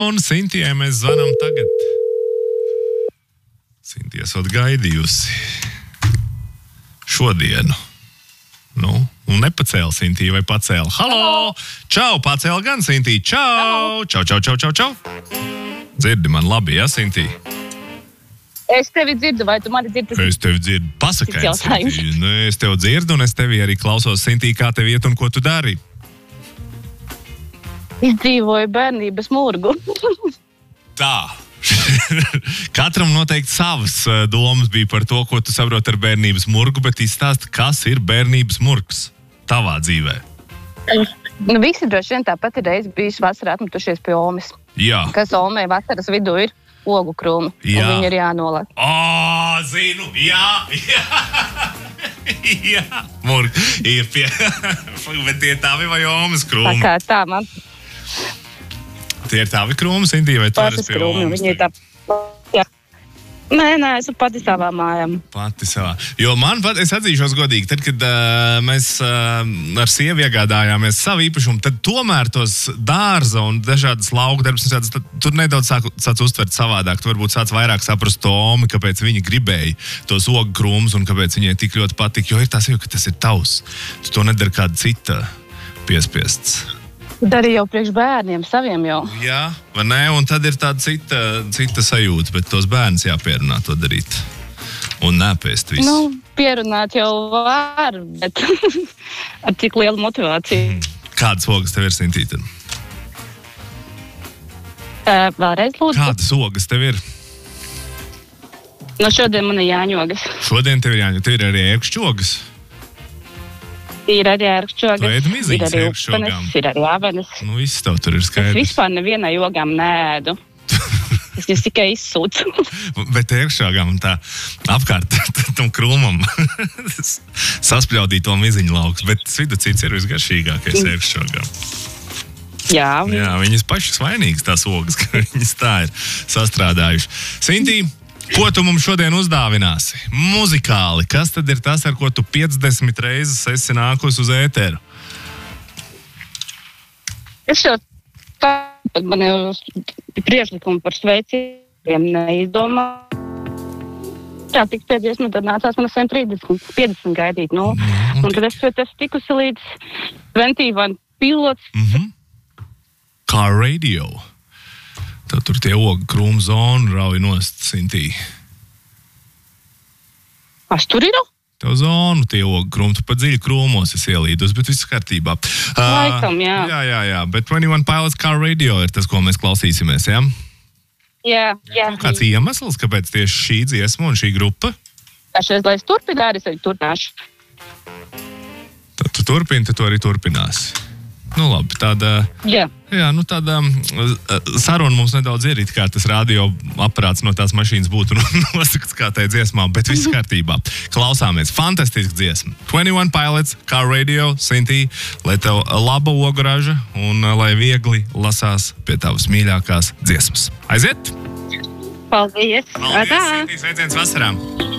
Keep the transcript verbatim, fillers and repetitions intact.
Un Sintijai mēs zvanam tagad. Sintija esot gaidījusi šodienu. Nu, un nepacēla Sintija vai pacēla. Halo! Čau, pacēla gan Sintija. Čau! Čau, čau, čau, čau, čau. Dzirdi man labi, ja, Sintija? Es tevi dzirdu, vai tu mani dzirdi? Es tevi dzirdu. Pasakaini, Sintija. Nu, es tevi dzirdu, un es tevi arī klausos, Sintija, kā tev iet un ko tu dari. Izdzīvoju bērnības murgu. Tā. Katram noteikti savas domas bija par to, ko tu saproti ar bērnības murgu, bet izstāsti, kas ir bērnības murgs tavā dzīvē? Nu, visi droši vien tāpat ir reiz bijuši vasarā atmetušies pie Omes. Jā. Kas Omei vasaras vidū ir ogu krūmi. Jā. Un viņi ir jānolāk. Ā, zinu, jā, jā. Jā, murgi ir pie... Bet tie ir tavi vai Omes krūmi? Tā kā tā man... Tie ir tavi krūmi, Sintija, vai tu Pašas esi pie krūmi, Omes? viņi ir tā... Jā. Nē, nē, esmu pati savā mājām. Pati savā. Jo man pat, es atzīšos godīgi, tad, kad uh, mēs uh, ar sievu iegādājāmies savu īpašumu, tad tomēr tos dārza un dažādas lauku darbs, tad tur nedaudz sāk, sāc uztvert savādāk. Tu varbūt sāc vairāk saprast to Omi, kāpēc viņi gribēja tos ogu krūmus un kāpēc viņai tik ļoti patika, jo ir tā sajūta, ka tas ir tavs. Tu to nedari kāda cita piespiests. Darīju jau priekš bērniem, saviem jau. Jā, vai ne? Un tad ir tāda cita, cita sajūta, bet tos bērns jāpierunā to darīt. Un nepēst visu. Nu, pierunāt jau var, bet ar cik lielu motivāciju. Kādas ogas tev ir, Sintī? Uh, vēlreiz lūdzu. Kādas ogas tev ir? No šodien man ir jāņogas. Šodien tev ir jāņogas. Tev ir arī ērkšķogas? Ir arī ērkšķogas. Tu ēd miziņas ērkšķogām? Ir arī avenes. Nu, viss tev tur ir skaidrs. Es vispār nevienai jogām neēdu. Es viņas tikai izsūcu. Bet ērkšķogām tā apkārt tam krūmam saspļaudīt to miziņu lauks. Bet sviducīts ir visgaršīgākais ērkšķogām. Jā. Jā, viņas pašas vainīgas tās ogas, ka viņas tā ir sastrādājuši. Sintī, ko tu mums šodien uzdāvināsi? Muzikāli, kas tad ir tas, ar ko tu piecdesmit reizes esi nākusi uz ēteru? Es jau tā, bet man jau priekšlikumi par sveiciem neizdomā. Jā, tik pēdējais, nu tad nācās man sen trīsdesmit, piecdesmit gaidīt, nu. Mm, okay. Un tad es pēc es tikusi līdz twenty-one pilots. Mhm. Car radio. Tad tur tie ogu krūmu zonu rauj nost, Sintī. Aš tur ir? Tev zonu tie ogu krūmu, tu pa dziļi krūmos esi ielīdus, bet viss kārtībā. Laikam, jā. Jā, jā, jā, bet twenty-one Pilots Car Radio ir tas, ko mēs klausīsimies, jā? Jā, jā. Kāds iemesls, kāpēc tieši šī dziesma un šī grupa? Dažreiz, lai es turpināšu, es arī turpināšu. Tad tu turpini, tad tu arī turpināsi. Nu labi, tāda, jā. Jā, nu tāda saruna mums nedaudz ir, it kā tas radio aparāts no tās mašīnas būtu nosakts kā tai dziesmā, bet viss kārtībā. Klausāmies, fantastiski dziesma. twenty-one Pilots, Car Radio, Sintī, lai tev laba oguraža un lai viegli lasās pie tavas mīļākās dziesmas. Aiziet! Paldies! Paldies, Sintī, sveiciens vasarām!